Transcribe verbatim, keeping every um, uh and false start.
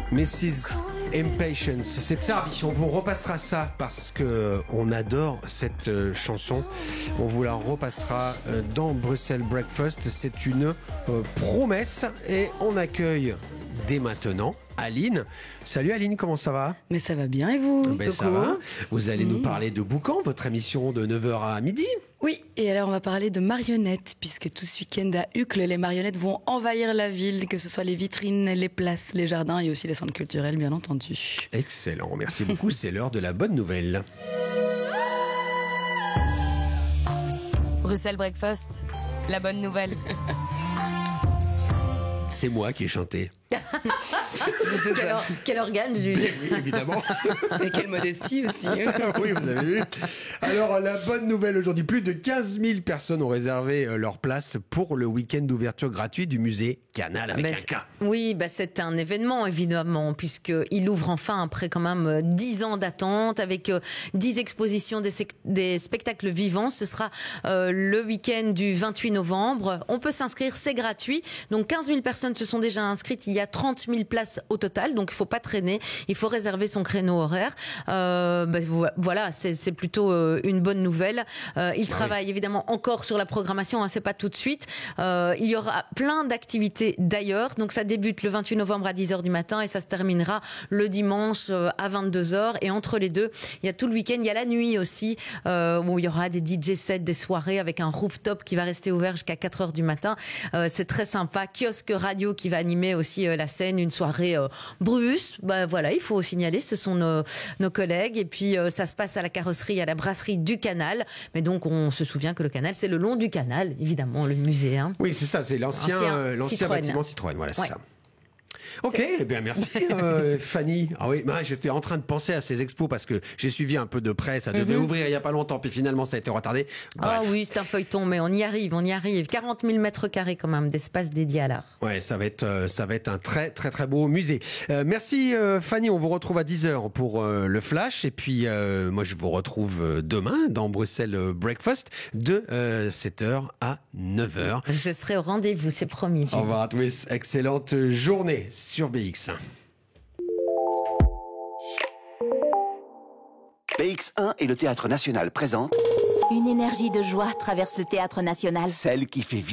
missus Impatience, c'est de ça. On vous repassera ça parce que on adore cette euh, chanson. On vous la repassera euh, dans Bruxelles Breakfast. C'est une euh, promesse et on accueille dès maintenant Aline. Salut Aline, comment ça va? Mais ça va bien et vous? Ben ça va. Vous allez mmh. nous parler de Boucan, votre émission de neuf heures à midi. Oui, et alors on va parler de marionnettes, puisque tout ce week-end à Uccle, les marionnettes vont envahir la ville, que ce soit les vitrines, les places, les jardins et aussi les centres culturels, bien entendu. Excellent, merci beaucoup. C'est l'heure de la bonne nouvelle. Bruxelles Breakfast, la bonne nouvelle. C'est moi qui ai chanté. quel, or, quel organe, Jules. Mais oui, évidemment. Et quelle modestie aussi. Oui, vous avez vu. Alors, la bonne nouvelle aujourd'hui, plus de quinze mille personnes ont réservé leur place pour le week-end d'ouverture gratuit du musée Canal avec bah, un K. Oui, bah, c'est un événement, évidemment, puisqu'il ouvre enfin après quand même dix ans d'attente, avec dix expositions, des, des spectacles vivants. Ce sera euh, le week-end du vingt-huit novembre. On peut s'inscrire, c'est gratuit. Donc, quinze mille personnes se sont déjà inscrites. Il y a trente mille places au total, donc il ne faut pas traîner, il faut réserver son créneau horaire. Euh, ben voilà, c'est plutôt euh, une bonne nouvelle. Euh, il ah travaille oui. évidemment encore sur la programmation, hein, c'est pas tout de suite. Euh, il y aura plein d'activités d'ailleurs, donc ça débute le vingt-huit novembre à dix heures du matin et ça se terminera le dimanche euh, à vingt-deux heures. Et entre les deux, il y a tout le week-end, il y a la nuit aussi, euh, où il y aura des D J sets, des soirées avec un rooftop qui va rester ouvert jusqu'à quatre heures du matin. Euh, c'est très sympa. Kiosque radio qui va animer aussi euh, la scène, une soirée euh, Bruce, bah voilà, il faut signaler, ce sont nos, nos collègues. Et puis euh, ça se passe à la carrosserie, à la brasserie du Canal. Mais donc on se souvient que le Canal, c'est le long du Canal, évidemment, le musée. Hein. Oui, c'est ça, c'est l'ancien euh, bâtiment Citroën. Voilà, c'est ouais. ça. Ok, eh bien merci euh, Fanny. Ah oui, bah, j'étais en train de penser à ces expos parce que j'ai suivi un peu de près. Ça devait mm-hmm. ouvrir il y a pas longtemps, puis finalement ça a été retardé. Ah oh oui, c'est un feuilleton, mais on y arrive, on y arrive. quarante mille mètres carrés quand même d'espace dédié à l'art. Ouais, ça va être, euh, ça va être un très très très beau musée. Euh, merci euh, Fanny, on vous retrouve à dix heures pour euh, le flash et puis euh, moi je vous retrouve demain dans Bruxelles Breakfast de euh, sept heures à neuf heures. Je serai au rendez-vous, c'est promis. Au revoir à tous, excellente journée sur B X. B X un et le Théâtre National présentent Une énergie de joie traverse le Théâtre National. Celle qui fait vivre.